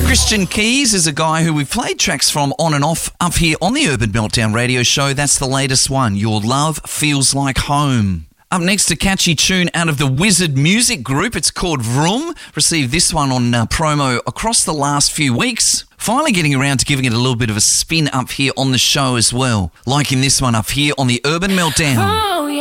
Christian Keys is a guy who we've played tracks from on and off up here on the Urban Meltdown radio show. That's the latest one, Your Love Feels Like Home. Up next, a catchy tune out of the Wizard Music Group. It's called Vroom. Received this one on promo across the last few weeks. Finally getting around to giving it a little bit of a spin up here on the show as well. Liking this one up here on the Urban Meltdown.